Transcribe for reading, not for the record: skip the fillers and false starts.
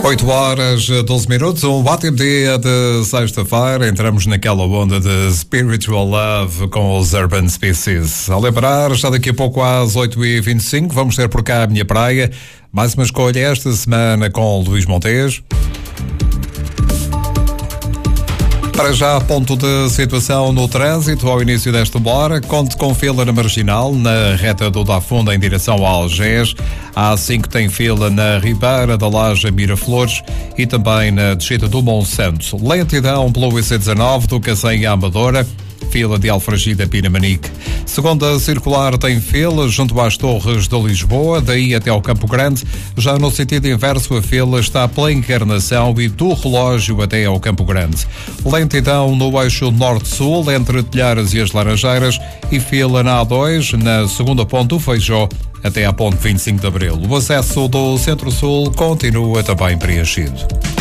8 horas, 12 minutos, um ótimo dia de sexta-feira. Entramos naquela onda de Spiritual Love com os Urban Species. A lembrar, já daqui a pouco às 8h25, vamos ter por cá a minha praia. Mais uma escolha esta semana com Luís Montes. Para já, ponto de situação no trânsito ao início desta hora. Conte com fila na Marginal, na reta do Da Funda em direção a Algés. A A5 tem fila na Ribeira da Laje Miraflores e também na descida do Monsanto. Lentidão pelo IC19 do Cacém à Amadora. Fila de Alfragida Pinamanique. Segunda circular tem fila junto às Torres de Lisboa, daí até ao Campo Grande. Já no sentido inverso, a fila está pela Encarnação e do Relógio até ao Campo Grande. Lentidão no eixo norte-sul, entre Telhares e as Laranjeiras, e fila na A2, na segunda ponte do Feijó, até à ponte 25 de Abril. O acesso do Centro-Sul continua também preenchido.